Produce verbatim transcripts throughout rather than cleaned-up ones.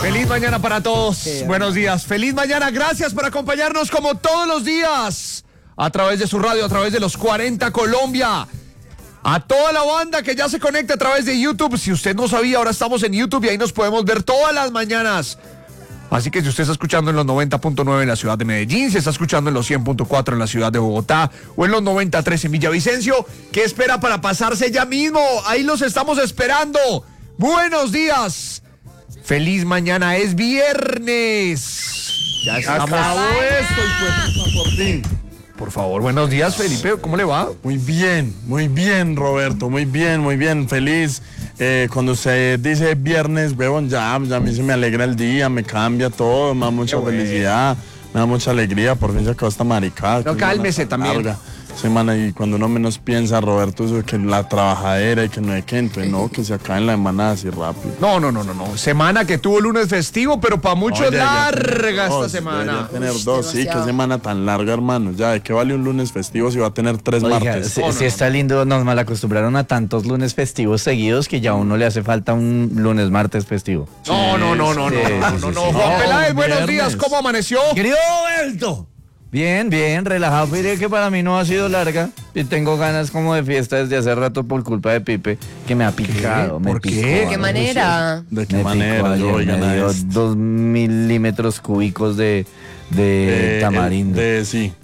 Feliz mañana para todos. Sí, buenos días. Feliz mañana. Gracias por acompañarnos como todos los días a través de su radio, a través de los cuarenta Colombia. A toda la banda que ya se conecta a través de YouTube. Si usted no sabía, ahora estamos en YouTube y ahí nos podemos ver todas las mañanas. Así que si usted está escuchando en los noventa punto nueve en la ciudad de Medellín, si está escuchando en los cien punto cuatro en la ciudad de Bogotá o en los noventa punto tres en Villavicencio, ¿qué espera para pasarse ya mismo? Ahí los estamos esperando. Buenos días. Feliz mañana, es viernes. Ya estamos. Acabó esto y pues por fin. Por favor, buenos días, Felipe, ¿cómo le va? Muy bien, muy bien, Roberto, muy bien, muy bien, feliz. Eh, cuando se dice viernes, huevón, ya, ya a mí se me alegra el día, me cambia todo, me da mucha Qué felicidad, bueno. me da mucha alegría, por fin se acabó esta maricada. No, cálmese también. Larga. Semana, y cuando uno menos piensa, Roberto, eso de que la trabajadera y que no hay que, entonces no, que se acabe en la semana así rápido. No, no, no, no, no. Semana que tuvo lunes festivo, pero para muchos no, larga esta dos, semana. tener Uy, dos, sí, qué semana tan larga, hermano. Ya, ¿de qué vale un lunes festivo si va a tener tres Oiga, martes? Si, oh, no, si no, está no. lindo, nos mal acostumbraron a tantos lunes festivos seguidos que ya a uno le hace falta un lunes, martes festivo. Sí, no, no, no, no, sí, no, sí, no, sí, no, no, no. Juan Peláez, buenos días, ¿cómo amaneció? Querido Roberto. Bien, bien, relajado. Mire que para mí no ha sido larga y tengo ganas como de fiesta desde hace rato por culpa de Pipe, que me ha picado. ¿Por me qué? Picó, ¿De qué manera? ¿De qué me manera? Yo, oigan, me dio dos milímetros cúbicos de, de eh, tamarindo. El, de, sí.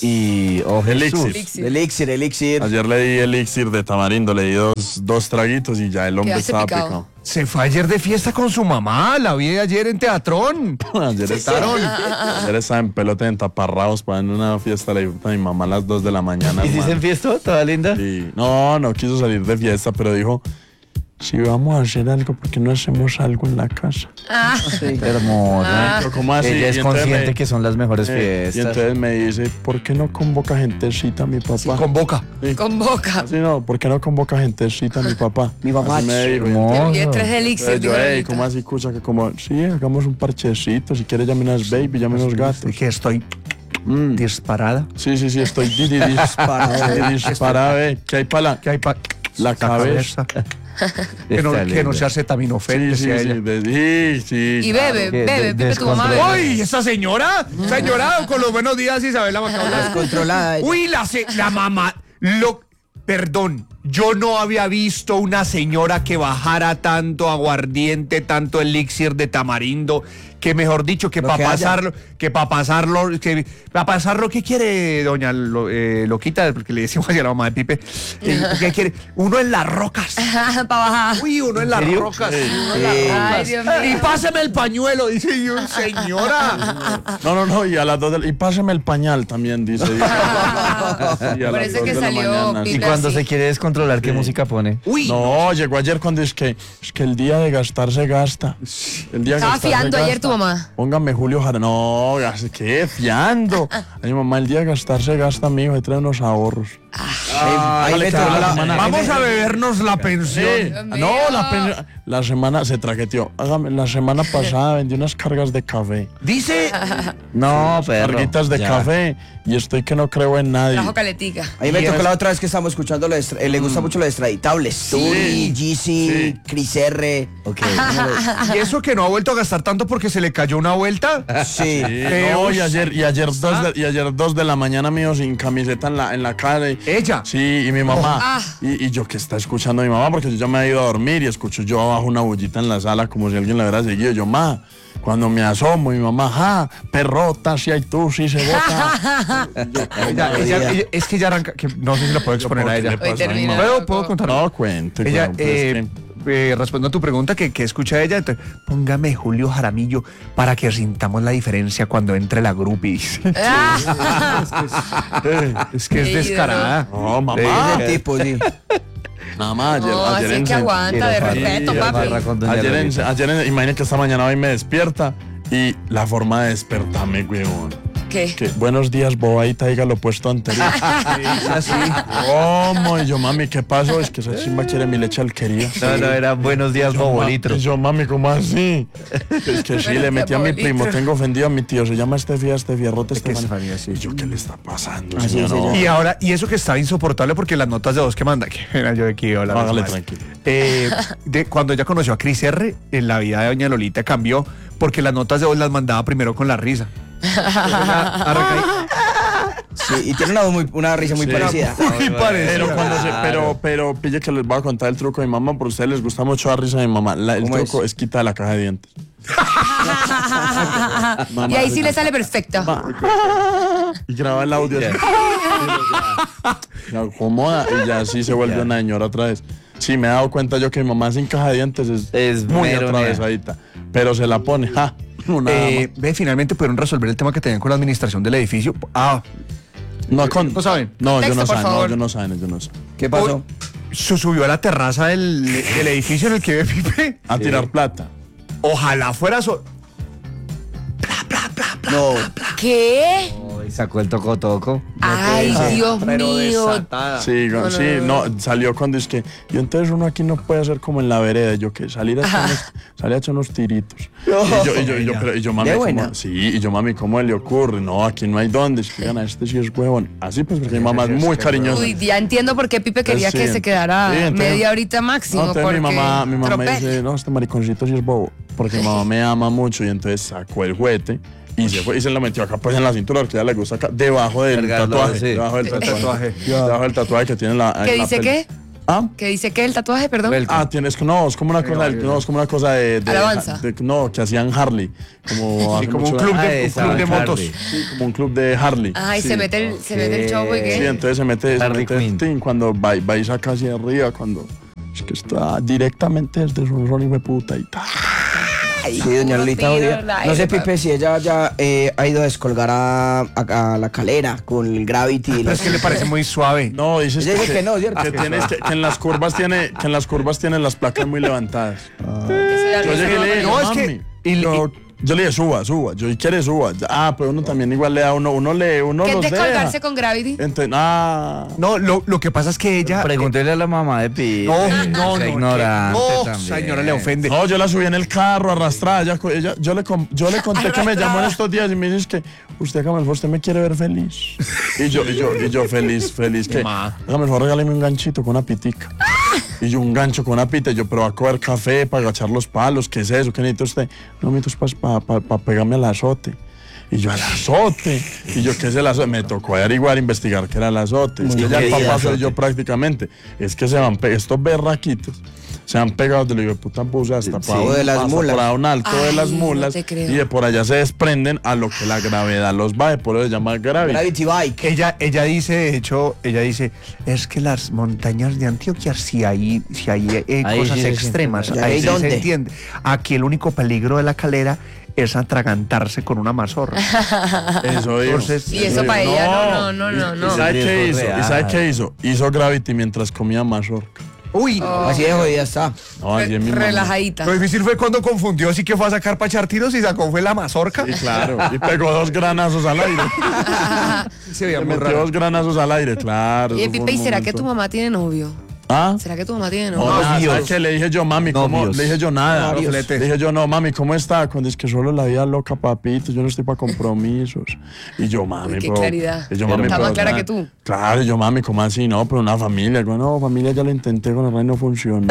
Y oh, elixir. elixir. elixir, elixir. Ayer le di elixir de tamarindo, le di dos, dos traguitos y ya el hombre estaba picado. picado. Se fue ayer de fiesta con su mamá, la vi ayer en Teatrón. ayer, estaba, ayer estaba en pelota en taparrabos para en una fiesta, le a mi mamá a las dos de la mañana. ¿Y si se enfiestó? ¿Toda linda? Sí. No, no quiso salir de fiesta, pero dijo, si vamos a hacer algo, ¿por qué no hacemos algo en la casa? Ah, sí. Hermosa. Ah. ¿Cómo así? Ella es consciente me, que son las mejores eh, fiestas. Y entonces me dice, ¿por qué no convoca gentecita a mi papá? Sí, convoca. Sí. Convoca. Sí, no, ¿por qué no convoca gentecita a mi papá? Mi papá. Así me dijo. Y tres elixir. Yo, hey, ¿cómo así, escucha? Que como, sí, hagamos un parchecito, si quieres llame unas baby, llame unos gatos. Que estoy mm. disparada. Sí, sí, sí, estoy di, di, disparada. disparada, eh. ¿Qué hay para la, ¿Qué hay para la, la cabeza? cabeza. Que no, que no se hace acetaminofén. Sí, sí, sí, de, sí, sí. Y bebe, claro. bebe, Pipe, tu mamá bebe. ¡Uy, esa señora! Señora, con los buenos días, Isabela Macaulay. Descontrolada. Uy, la, se, la mamá. Lo, perdón, yo no había visto una señora que bajara tanto aguardiente, tanto elixir de tamarindo, que mejor dicho, que para pasarlo, que para pasarlo, que para pasarlo, ¿qué quiere doña lo, eh, Loquita? Porque le decimos así a la mamá de Pipe. Eh, ¿Qué quiere? Uno en las rocas. Para bajar. Uy, uno en las rocas. Sí. Uno en las rocas. Ay, Dios mío. Y páseme el pañuelo, dice yo, señora. No, no, no, y a las dos de la, y páseme el pañal también, dice. Y a Por las eso dos que de la salió mañana. Pipe Y cuando así. se quiere descontrolar, ¿qué Sí. música pone? Uy. No, llegó ayer cuando es que, es que el día de gastar se gasta. El día de Estaba gastar se fiando ayer gasta. tu mamá. Póngame Julio Jara. No, ¿qué? Fiando. Ay, mamá, el día de gastar se gasta, mijo, y trae unos ahorros. Ah, Ahí me tocó la- la- vamos a bebernos la pensión. Sí. No, la, pen- la semana se traqueteó. Hágame, la semana pasada vendí unas cargas de café. Dice. No, perro. Carguitas de Ya. café. Y estoy que no creo en nadie. Trajo caletica. A mí me Y tocó es- la otra vez que estábamos escuchando, lo extra- eh, le gusta mucho lo extraditables. Turi, G C, Sí. Chris R. Ok. Y eso que no ha vuelto a gastar tanto porque se le cayó una vuelta. Sí. Sí, no, y ayer, y ayer dos de, y ayer dos de la mañana mío sin camiseta en la, en la cara. Y, Ella. Sí, y mi mamá. Ah. Y, y yo que está escuchando a mi mamá, porque yo ya me he ido a dormir y escucho yo abajo una bullita en la sala como si alguien la hubiera seguido. Yo, ma, cuando me asomo, mi mamá, ja, perrota, si hay tú, si se bota. Ella- ella- ella- es que ella arranca. Que no sé si la puedo exponer a ¿Qué le ella. pasa a mi termina. mamá? ¿Puedo, puedo contar? No, cuente. Ella, cuente, pues, eh, eh, respondo a tu pregunta, que, que escucha ella, entonces, póngame Julio Jaramillo para que sintamos la diferencia cuando entre la groupie. Es que es Qué descarada. No, mamá. Ese tipo, sí. Nada más, ayer, No, ayer así en que Sen- aguanta, de Quiero respeto, sí, papi. barra con doña Ayer, en, Lolita. ayer en- imagínate que esta mañana hoy me despierta y la forma de despertarme, huevón. ¿Qué? Que, buenos días, bobadita, diga lo opuesto anterior. Así. ¿Cómo? Y yo, mami, ¿qué pasó? Es que esa chimba quiere mi leche alquería. No, no, era buenos días, bobolitro. Y yo, mami, ¿cómo así? Es que sí, le metí a mi primo, tengo ofendido a mi tío, se llama Estefía, Estefía Rota, Estefanía. sí. Y yo, ¿qué le está pasando? Así señor? es, No. ella. Y ahora, y eso que está insoportable porque las notas de voz que manda, que era yo de aquí hablando. Hágale más. tranquilo. Eh, de, cuando ella conoció a Cris R, en la vida de doña Lolita cambió porque las notas de voz las mandaba primero con la risa. Sí, y tiene una, muy- una risa muy Sí. parecida. Muy parecida. Pero cuando se, Claro. pero, pero, pille que les voy a contar el truco de mi mamá, porque a ustedes les gusta mucho la risa de mi mamá. La- el ¿Cómo truco es? es? quitar la caja de dientes. Y ahí sí le sale perfecto. Y graba el audio. así. La acomoda y ya así se vuelve una señora otra vez. Sí, me he dado cuenta yo que mi mamá sin caja de dientes es, Es muy mero atravesadita. Pero se la pone, ja. Una Eh, ve, finalmente pudieron resolver el tema que tenían con la administración del edificio. Ah, no, con, ¿no saben? No, yo Texto, no por saben, no, favor. yo no saben, yo no sé. ¿Qué pasó? se subió a la terraza del, del edificio en el que vive Pipe. A tirar plata. Ojalá fuera so- No. ¿Qué? Y sacó el toco toco. Ay, Dios pero mío. desatada. Sí, No, no, sí, no, no, salió cuando es que, y entonces uno aquí no puede hacer como en la vereda, yo que salir a echar unos, salir a echar unos tiritos. Y yo, y yo, y yo, pero- y yo, mami, ¿De ¿cómo? buena? Sí, y yo, mami, ¿cómo le ocurre? No, aquí no hay dónde, es que gana, este sí es huevón. Así pues, porque mi mamá es muy cariñosa. Uy, ya entiendo por qué Pipe quería Sí. que se quedara Sí, entonces- media horita máximo. No, entonces porque mi mamá, mi mamá me tropel. dice, no, este mariconcito sí es bobo. Porque mi mamá me ama mucho y entonces sacó el juguete y se fue y se lo metió acá pues en la cintura porque a ella le gusta acá, debajo del Cargarlo, tatuaje. sí. Debajo del tatuaje. tatuaje. Debajo del tatuaje que tiene la. ¿Qué la dice pel- qué? ¿Ah? ¿Qué dice qué? ¿El tatuaje, perdón? Welcome. Ah, tienes que no, es como una cosa, no, es como una cosa de, de- Alabanza. de- no, que hacían Harley, como, hace como un mucho- club Ah, de, un esa, club de Harley. motos. sí, como un club de Harley. Ay, Sí. se mete el, se mete el show y Sí, qué. entonces se mete, se Harley mete Quinn. tin, cuando va, va y saca hacia arriba, cuando es que está directamente desde su rol y puta y tal. Sí, doña Lolita odia. No sé, Pipe, si ella ya eh, ha ido a descolgar a, a- a la calera con el Gravity. y Pero las- es que le parece muy suave. No, dices Ella dice que no, ¿cierto? que, tienes que, que en las curvas tiene, que en las curvas tienen las placas muy levantadas. Eso ya Yo lo llegué y le dije, No, es que- mami, y- yo, yo le dije, suba, suba. Yo, ¿y quiere suba? Ah, pero uno también igual le da uno, uno le, uno ¿Qué es los descolgarse deja. con Gravity? Entonces, ah, No, lo, lo que pasa es que ella. Pregúntele a la mamá de Pi. No, no, no. Sea ignorante No, también. señora, le ofende. no, yo la subí en el carro arrastrada. Ella, ella- yo, le, com- yo le conté que me llamó en estos días y me dice que usted, hágame el favor, usted me quiere ver feliz. Y yo, y yo, y yo feliz, feliz. Que, Ma. hágame el favor, regáleme un ganchito con una pitica. Y yo un gancho con una pita, y yo, pero va a coger café para agachar los palos, ¿qué es eso? ¿Qué necesita usted? No, necesito es para pa, pa pegarme al azote. Y yo, al azote. Y yo, ¿qué es el azote? Me tocó averiguar, investigar qué era el azote. Es que ya el querido papá soy azote. yo prácticamente. Es que se van, pe- estos berraquitos se han pegado de la puta puse hasta Sí, para o de las hasta mulas. por un alto de Ay, las no mulas. te creo. Y de por allá se desprenden a lo que la gravedad los va, por eso se llama gravity. Gravity Bike. Ella, ella dice, de hecho, ella dice, es que las montañas de Antioquia, si hay, si hay eh, Ahí cosas sí se extremas, siente. ahí ¿Y sí dónde? se entiende. Aquí el único peligro de la calera es atragantarse con una mazorra. Eso digo. Entonces, Y eso para ella, no, no, no, no, ¿Y no. sabe qué Riesgo hizo? ¿Y real. sabe qué hizo? Hizo gravity mientras comía mazorca. Uy, Así de jodida está. No, allí en mi mamá. Relajadita. lo difícil fue cuando confundió, así que fue a sacar para echar tiros y sacó fue la mazorca. Sí, claro. Y pegó dos granazos al aire. Se veía Le muy metió raro. dos granazos al aire, claro. Oye, eso fue Pipe, ¿y un será que tu momento. mamá tiene novio? ¿Ah? ¿Será que tu mamá tiene No, novio? nada, Novios. ¿sabe qué? Le dije yo, mami, ¿cómo? Novios. Le dije yo nada. Novios. Le dije yo, no, mami, ¿cómo está? Cuando es que solo la vida loca, papito, yo no estoy para compromisos. Y yo, mami, Uy, qué pero- claridad. Y yo, mami, Está pero, más clara na- que tú. Claro, y yo, mami, ¿cómo así? No, pero una familia. Yo, no, familia ya lo intenté con el rey, no funcionó.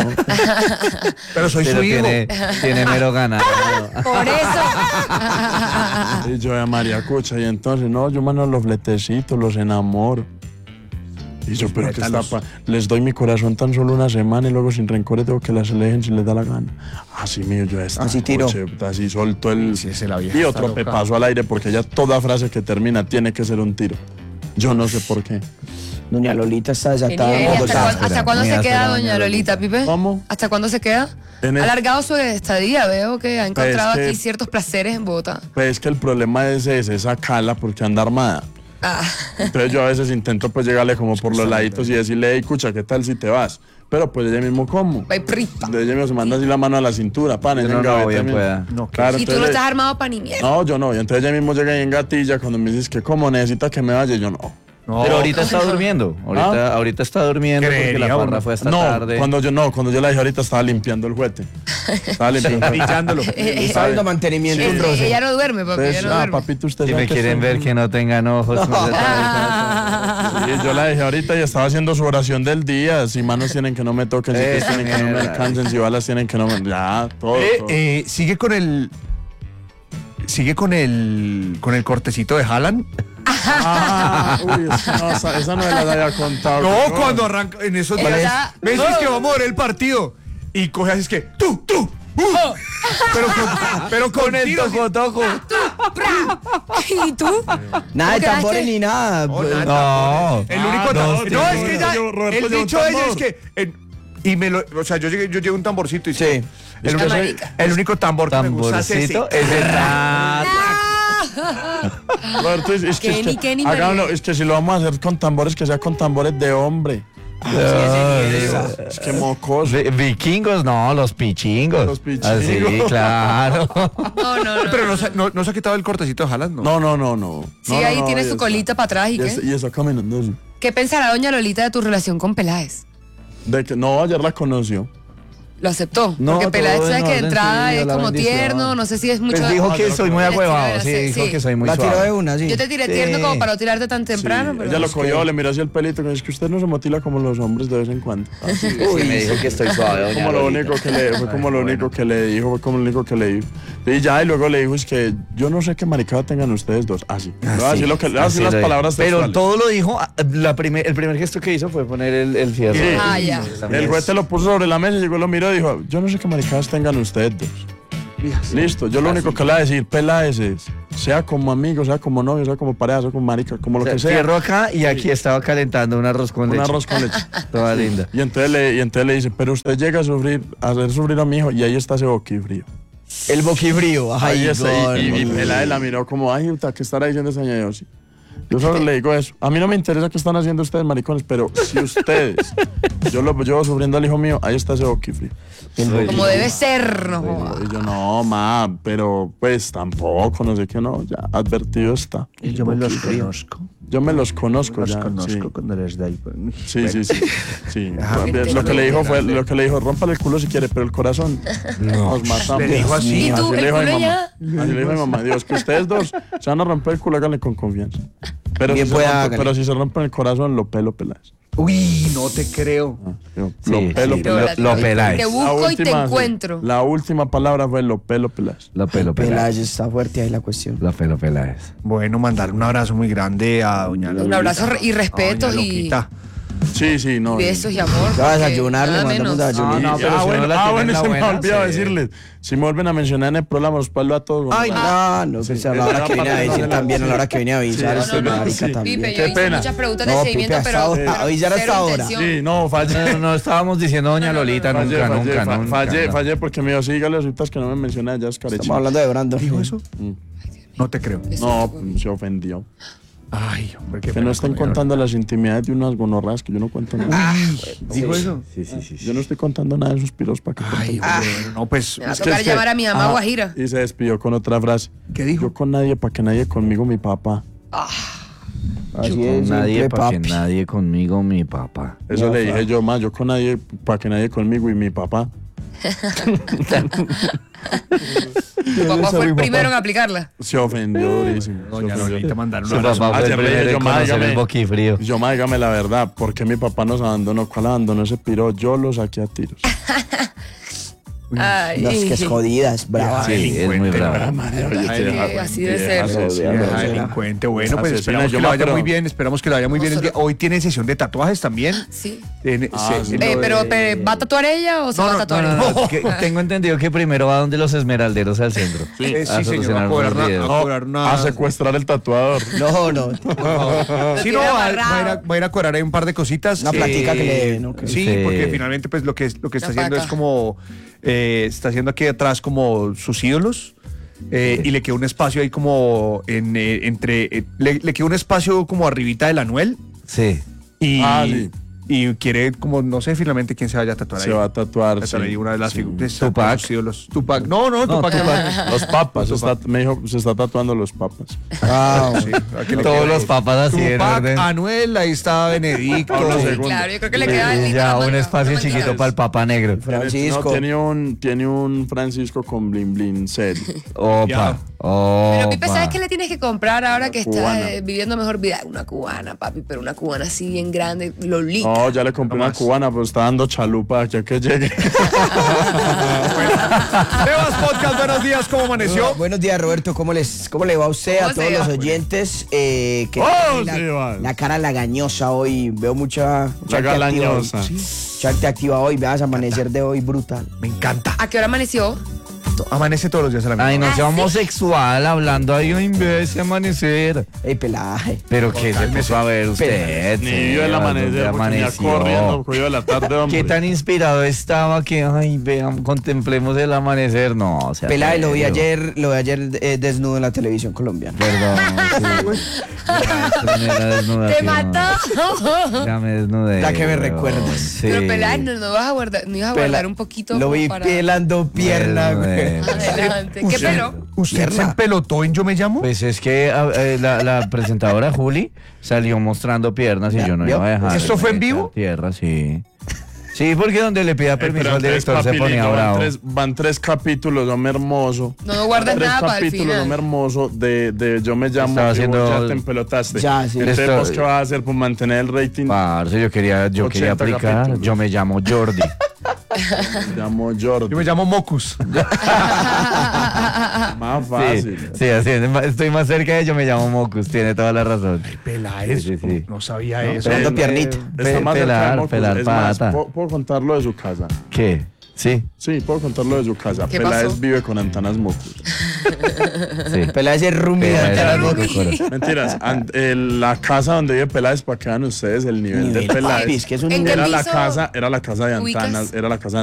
Pero soy Pero su hijo. tiene, tiene mero ganado. Por eso. Y yo, a María Cucha, y entonces, no, yo mando los fletecitos, los enamoro. Y yo, pero que está pa- les doy mi corazón tan solo una semana y luego sin rencores tengo que las alejen si les da la gana. Así mío, yo esta Así tiro. noche, así solto el... Sí, sí, la vieja y está otro loca. pepazo al aire porque ya toda frase que termina tiene que ser un tiro. Yo no sé por qué. Doña Lolita está Qué desatada. nivel. en ¿Hasta, Bogotá. cuándo- hasta cuándo Muy se áspera, queda doña doña Lolita, Pipe? ¿Cómo? ¿Hasta cuándo se queda? En Ha el- alargado su estadía, veo que ha encontrado que- aquí ciertos placeres en Bogotá. Pues es que el problema es ese, esa cala porque anda armada. Ah, Entonces yo a veces intento pues llegarle como por los laditos y decirle, hey, escucha, ¿qué tal si te vas? pero pues ella mismo como. Ay, prita. Entonces ella mismo se manda así la mano a la cintura, pan, Yo ella no, no, engaveta bien mismo. pueda. No, Claro, Y tú no entonces- estás armado para ni mierda. No, yo no, y entonces ella mismo llega y engatilla cuando me dices que como necesita que me vaya, yo no. No. Pero ahorita está durmiendo. Ahorita, ahorita está durmiendo porque Creería la uno. farra fue hasta no, tarde. cuando yo no, cuando yo la dije ahorita estaba limpiando el juguete. Estaba limpiando. Brillándolo. Está dando mantenimiento un Eh, roce. ella no duerme, papi, Entonces, ella no ah, duerme. papito, usted Si sabe me que quieren estoy- ver que no tengan ojos. no se Ah. Sí, yo la dejé ahorita y estaba haciendo su oración del día. Si manos tienen que no me toquen, si pies Esa tienen que no me mierda. alcancen, si balas tienen que no me... Ya, todo. Eh, todo. eh, sigue con el. Sigue con el. Con el cortecito de Haaland. Ah, uy, esa no, esa, esa no me la había contado. No, ¿Cómo? cuando arranca en esos Ella- días. Me dices que vamos a ver el partido. Y coge así es que. ¡Tú, tú! uh. Pero con, pero con, el tiros. toco toco. ¿Y tú? Nada de ¿Cómo tambores quedaste? ni nada. No, pues. nada. No. El único Ah, tambor. no, No, sí, es que sí, ya. yo, Roberto, El llevo un dicho de ella tambor. es que. eh, y me lo. O sea, yo llegué, yo llegué a un tamborcito y Sí. El, Es que único, soy- marica. el único tambor que me gusta es ese. Tamborcito es verdad. Roberto, es, es que, Kenny, es que, Kenny, hagámoslo, María. es que si lo vamos a hacer con tambores, que sea con tambores de hombre. Es que mocoso. Vi- Vikingos, no, los pichingos. Los pichingos. Así, claro. No, no, no. Pero no, se- no, no se ha quitado el cortecito de Haaland, ¿no? No, no, no, no. Sí, No, no, ahí no, tiene y su está- colita para atrás y Y, es- qué. y está caminando así. ¿Qué pensará doña Lolita de tu relación con Peláez? De que no, ayer la conoció. ¿Lo aceptó? No, Porque Peláez todo en sabes que de orden, entrada sí, es la como bendición. tierno, no sé si es mucho... Pues dijo No, que yo soy muy no- agüevado, sí, Sí, dijo sí. que soy muy La tiró de suave. una, sí. Yo te tiré Sí. tierno como para no tirarte tan temprano, Sí, pero... ella lo cogió, le miró así el pelito, que es que usted no se motila como los hombres de vez en cuando. Así, Uy, me dijo que estoy suave, doña como lo Lolita. único que le, fue como lo único que le dijo, fue como lo único que le dijo. Y ya, y luego le dijo, es que yo no sé qué maricada tengan ustedes dos. Así. Así, así lo que, así, así las lo dijo. palabras Pero textuales. todo lo dijo, ah, la primer, el primer gesto que hizo fue poner el, el fierro. Sí. Ah, ya. El juez te lo puso sobre la mesa, llegó, lo miró y dijo, yo no sé qué maricadas tengan ustedes dos. Listo, yo lo único que le voy a decir, Peláez es, sea como amigo, sea como novio, sea como pareja, sea como marica, como lo que sea. Fierro acá y aquí estaba calentando un arroz con Un leche. arroz con leche. Toda linda. Y entonces, le, y entonces le dice, pero usted llega a sufrir, a hacer sufrir a mi hijo y ahí está ese boquifrío. El boquifrío. Ahí Ay, está. Y, y, y gordo. Peláez la miró como, ay, puta, ¿qué estará diciendo ese año? Sí. Yo solo le digo eso. A mí no me interesa qué están haciendo ustedes, maricones, pero si ustedes, yo lo llevo sufriendo al hijo mío, ahí está ese boquifrío. Como debe ser, no joda. Y yo, no, ma, pero pues tampoco, no sé qué, no, ya, advertido está. Y yo me los conozco. Yo me los conozco Los ya. conozco cuando eres de ahí. Sí, sí, sí. sí, sí. Ah, Lo que le dijo fue, lo que le dijo, rómpale el culo si quiere, pero el corazón nos matamos. Le dijo así. ¿Y tú, le el dijo a mi culo mamá. ya? Así le dijo a mi mamá, Dios, que ustedes dos se van a romper el culo, háganle con confianza. Pero, Bien si se, pueda, rompe, hágale. pero si se rompen el corazón, lo pelo pelas. Uy, no te creo. Yo, Sí, lo pelo sí, pelas. lo, lo peláis. Te busco y te encuentro. La última palabra fue lo pelo pelas. Lo pelo peláis. Peláez está fuerte ahí la cuestión. Lo pelo peláis. Bueno, mandarle un abrazo muy grande a doña Lolita. Un abrazo y A respeto doña y Loquita. Sí, sí, no. besos y amor. Ya vas a porque desayunar, le nada mandamos menos. desayunar. No, no, Y- pero ah, si bueno, no la ah, tienen bueno, la se me buena, olvidó sí. decirles. Si me vuelven a mencionar en el programa, los palo a todos. Ay, bueno. no, no, pues a la hora que viene a decir también, a la hora que viene a avisar, Sí, este no, no, marica sí. también. Pipe, Qué yo hice pena. muchas preguntas No, de Pipe, seguimiento, hasta pero ahora, pero avisar hasta cero ahora. intención. Sí, no, fallé. No, no estábamos diciendo doña Lolita Fallé, nunca, fallé, nunca, fa- nunca. fallé, no. fallé porque me dijo, sí, dígale a los que no me mencionan, ya es Estamos carechín. hablando de Brando. ¿Dijo eso? No te creo. No, se ofendió. Ay, hombre, qué Que pena no estén con ella. contando las intimidades de unas gonorras que yo no cuento nada. ¿Dijo eso? Sí, sí, sí. Yo no estoy contando nada de esos piros para que Ay, cuenten. hombre, no, pues. Me va a Es que- tocar es que- llamar a mi mamá Ajá, Guajira. Y se despidió con otra frase. ¿Qué dijo? Yo con nadie, para que nadie conmigo, mi papá. Así Yo es, con nadie, siempre, para que papi. nadie conmigo, mi papá. Eso No, le fa- dije yo más. Yo con nadie, para que nadie conmigo y mi papá. Tu papá fue el primero en aplicarla. Se ofendió durísimo. se Doña ofendió. Lolita mandaron un Su abrazo. papá fue el Ayer le dije primero yo, en ma, conocer dígame. el boquifrío. Yo, ma, dígame la verdad, ¿por qué mi papá nos abandonó? ¿Cuál abandonó ese piro? Yo lo saqué a tiros. Ay, No, es que es jodida, es brava. Sí, es muy Delincuente, brava. Ay, que así debe ser. Sí, Vieja delincuente. Bueno, pues Asesina, esperamos yo que me le vaya apro- muy bien. Esperamos que le vaya muy bien. el día- Hoy tiene sesión de tatuajes también. Sí. Tiene- Ah, se- sí. lo Eh, de- pero, pero, ¿va a tatuar ella o se No, va a no, tatuar No, él? no, no, que tengo entendido que primero va donde los esmeralderos al centro. Eh, sí, a señor, va a solucionar cobrar unos una- videos. a cobrar una- A secuestrar el tatuador. No, no. Si no, tiene va, va a ir a, amarrado. va a ir a cobrar ahí un par de cositas. Una platica que le deben, ok. Sí, Sí. porque finalmente pues lo que, lo que está Una haciendo paca. es como, eh, está haciendo aquí atrás como sus ídolos. eh, y le quedó un espacio ahí como en, eh, entre, eh, le, le quedó un espacio como arribita del Anuel. Sí. Y, Ah, sí. y quiere, como no sé finalmente quién se vaya a tatuar ahí. Se va a tatuar, Tatuar sí, ahí una de las sí. figuras. Tupac. Los Tupac. No, no, Tupac. Tupac. no. Los papas, se está, me dijo, se está tatuando los papas. Ah, Sí, ¿a qué le Todos queda? los papas así en Tupac, orden. Anuel, ahí está Benedicto. Pablo Sí, segundo. claro, yo creo que le queda el Y ya un espacio no, chiquito mentiras. para el Papa Negro. Francisco. No, tiene un, tiene un Francisco con blin blin serio. Opa, Pero Pipe, ¿sabes opa. qué le tienes que comprar ahora que estás cubana. eh, viviendo mejor vida? Una cubana, papi, pero una cubana así bien grande, lo lica. No, ya le compré No una más. cubana, pero está dando chalupa ya que llegue. Sebas Podcast, buenos días, ¿cómo amaneció? Buenos días, Roberto. ¿Cómo les, cómo le va a usted, a ¿Cómo todos se los va? oyentes? Eh, que Oh, la, sí, va. la cara lagañosa hoy. Veo mucha, mucha La arte activa hoy. galañosa. Mucha arte activa hoy. Veas, amanecer de hoy brutal. Me encanta. ¿A qué hora amaneció? Amanece todos los días a la misma Ay, no hora. sea homosexual hablando ahí un imbécil amanecer. Ey, pelaje. Pero que se puso a ver usted. Ni vio el Sebas, amanecer, ¿dónde porque venía amaneció? corriendo, cogió de la tarde, hombre. Qué tan inspirado estaba que, ay, vean, contemplemos el amanecer. No, o sea. Pelaje, lo vi serio. ayer, lo vi ayer eh, desnudo en la televisión colombiana. Perdón. Sí. Ya, extrañé la desnudación. ¡Te mató! Ya me desnudé. La que me weón. recuerdas. Sí. Pero Peláez, no, no vas a guardar, no ibas a Pela- guardar un poquito. Lo como vi para- pelando pierna, desnudé. güey. Adelante. ¿Qué pelo? ¿Usted Pierna. se empelotó en Yo Me Llamo? Pues es que a- eh, la, la presentadora Juli salió mostrando piernas y Ya, yo no ¿vio? iba a dejar. ¿Esto fue en meter vivo? Tierra, sí. Sí, porque donde le pida Eh, permiso pero al tres director se ponía papelitos, bravo. van, tres, van tres capítulos, hombre hermoso. No, no guardas tres nada para el capítulos, final. hombre hermoso, de, de Yo Me Llamo, Estaba y haciendo- vos ya te empelotaste. Ya, sí. Entonces, Esto- ¿vos qué vas a hacer por mantener el rating? Parce, yo quería, yo quería ochenta aplicar. capítulos. Yo me llamo Jordi. Me llamo Jordi. Yo me llamo Mocus. Más Sí, fácil. sí, así es, ma- estoy más cerca de Yo me llamo Mocus. Tiene toda la razón. Peláez. Sí, sí, sí. No sabía eso. Pelando Eh, piernita. Está más cerca de Pelar, Mocus. pelar Es más, pata. ¿puedo, puedo contarlo de su casa? ¿Qué? Sí, Sí, puedo contarlo de su casa. ¿Qué Peláez pasó? vive con Antanas Mocus. sí. Peláez es rumi de Peláez Antanas era Mocus. Mocus. Mentiras, an- el- la casa donde vive Peláez, para que vean ustedes el nivel de Nivel, Peláez. papi, es que es un ¿En nivel. qué Era la piso casa, era la casa de ubicas? Antanas, era la casa de